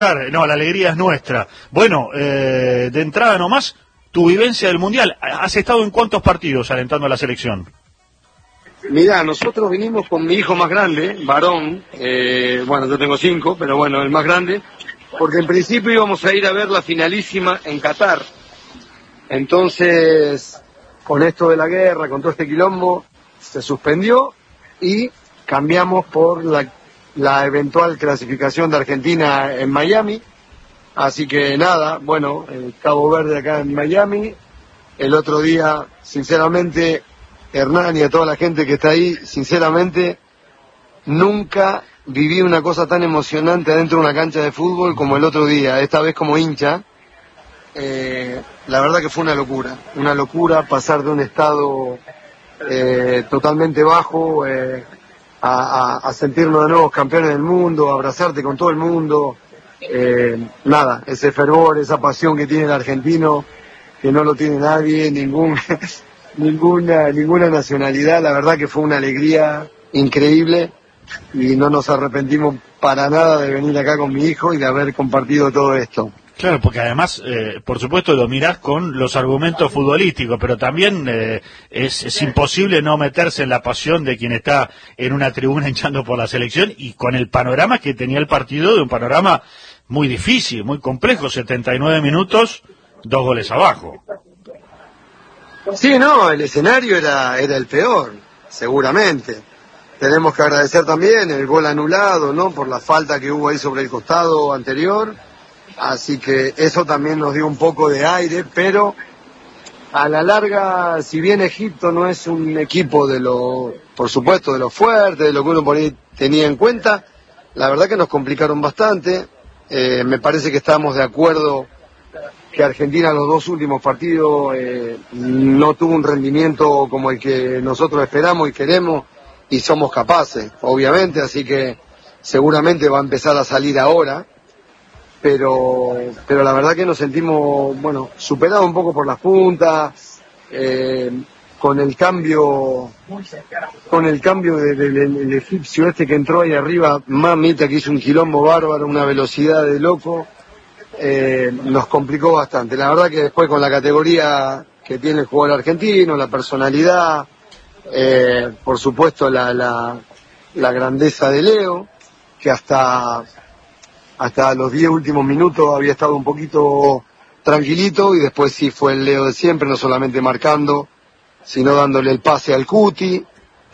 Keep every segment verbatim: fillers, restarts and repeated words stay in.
No, la alegría es nuestra. Bueno, eh, de entrada nomás, tu vivencia del Mundial. ¿Has estado en cuántos partidos alentando a la selección? Mirá, nosotros vinimos con mi hijo más grande, varón, eh, bueno, yo tengo cinco, pero bueno, el más grande, porque en principio íbamos a ir a ver la finalísima en Qatar. Entonces, con esto de la guerra, con todo este quilombo, se suspendió y cambiamos por la, la eventual clasificación de Argentina en Miami. Así que nada, bueno, el Cabo Verde acá en Miami. El otro día, sinceramente, Hernán y a toda la gente que está ahí, sinceramente, nunca viví una cosa tan emocionante adentro de una cancha de fútbol como el otro día, esta vez como hincha. Eh, la verdad que fue una locura, una locura pasar de un estado eh, totalmente bajo eh, a, a, a sentirnos de nuevo campeones del mundo, a abrazarte con todo el mundo. Eh, nada, ese fervor, esa pasión que tiene el argentino, que no lo tiene nadie, ningún, ninguna, ninguna nacionalidad. La verdad que fue una alegría increíble y no nos arrepentimos para nada de venir acá con mi hijo y de haber compartido todo esto. Claro, porque además, eh, por supuesto, lo mirás con los argumentos futbolísticos, pero también eh, es, es imposible no meterse en la pasión de quien está en una tribuna hinchando por la selección y con el panorama que tenía el partido, de un panorama muy difícil, muy complejo, setenta y nueve minutos, dos goles abajo. Sí, no, el escenario era, era el peor, seguramente. Tenemos que agradecer también el gol anulado, ¿no? Por la falta que hubo ahí sobre el costado anterior. Así que eso también nos dio un poco de aire, pero a la larga, si bien Egipto no es un equipo de lo, por supuesto, de lo fuerte, de lo que uno por ahí tenía en cuenta, la verdad que nos complicaron bastante. Eh, me parece que estamos de acuerdo que Argentina los dos últimos partidos eh, no tuvo un rendimiento como el que nosotros esperamos y queremos y somos capaces, obviamente, así que seguramente va a empezar a salir ahora. Pero, pero la verdad que nos sentimos, bueno, superados un poco por las puntas, eh, con el cambio, con el cambio del de, de, de, de egipcio este que entró ahí arriba, mamita que hizo un quilombo bárbaro, una velocidad de loco, eh, nos complicó bastante. La verdad que después con la categoría que tiene el jugador argentino, la personalidad, eh, por supuesto la, la, la grandeza de Leo, que hasta... hasta los diez últimos minutos había estado un poquito tranquilito y después sí fue el Leo de siempre, no solamente marcando, sino dándole el pase al Cuti.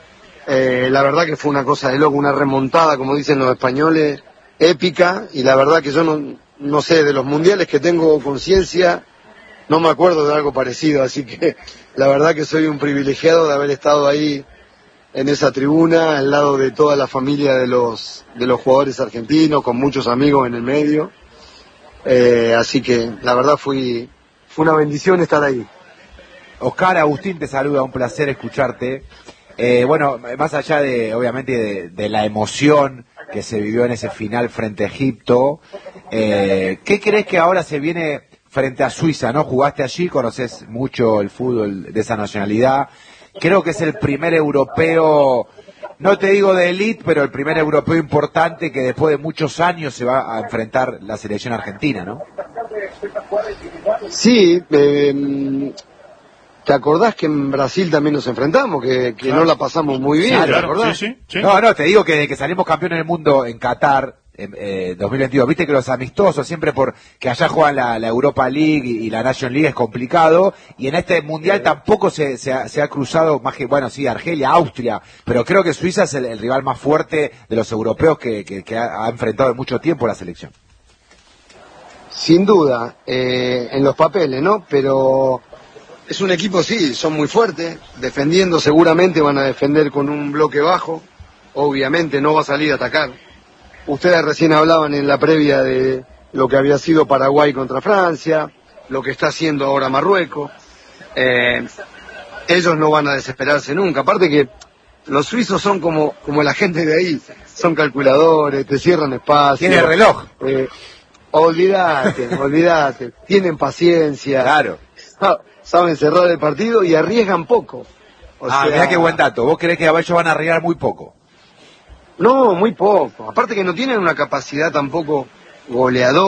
Eh, la verdad que fue una cosa de loco, una remontada, como dicen los españoles, épica, y la verdad que yo no, no sé, de los mundiales que tengo conciencia, no me acuerdo de algo parecido, así que la verdad que soy un privilegiado de haber estado ahí en esa tribuna, al lado de toda la familia de los de los jugadores argentinos, con muchos amigos en el medio. Eh, así que la verdad fui, fue una bendición estar ahí. Oscar, Agustín te saluda, un placer escucharte. Eh, bueno, más allá de, obviamente, de, de la emoción que se vivió en ese final frente a Egipto, eh, ¿qué crees que ahora se viene frente a Suiza, no? Jugaste allí, conoces mucho el fútbol de esa nacionalidad. Creo que es el primer europeo, no te digo de élite, pero el primer europeo importante que después de muchos años se va a enfrentar la selección argentina, ¿no? Sí, eh, ¿te acordás que en Brasil también nos enfrentamos? Que, que claro. No la pasamos muy bien, sí, claro, ¿te acordás? Sí, sí, sí. No, no, te digo que desde que salimos campeones del mundo en Qatar, en eh, dos mil veintidós, viste que los amistosos, siempre por que allá juegan la, la Europa League y, y la Nation League es complicado, y en este mundial tampoco se, se, ha, se ha cruzado más que, bueno, sí, Argelia, Austria, pero creo que Suiza es el, el rival más fuerte de los europeos que, que, que ha, ha enfrentado en mucho tiempo la selección. Sin duda, eh, en los papeles, ¿no? Pero es un equipo, sí, son muy fuertes, defendiendo seguramente van a defender con un bloque bajo, obviamente no va a salir a atacar. Ustedes recién hablaban en la previa de lo que había sido Paraguay contra Francia, lo que está haciendo ahora Marruecos. Eh, ellos no van a desesperarse nunca. Aparte que los suizos son como, como la gente de ahí, son calculadores, te cierran espacio. Tiene reloj. Eh, olvídate, olvídate. Tienen paciencia. Claro. Saben cerrar el partido y arriesgan poco. O ah, sea, mirá qué buen dato. ¿Vos creés que ellos van a arriesgar muy poco? No, muy poco. Aparte que no tienen una capacidad tampoco goleador.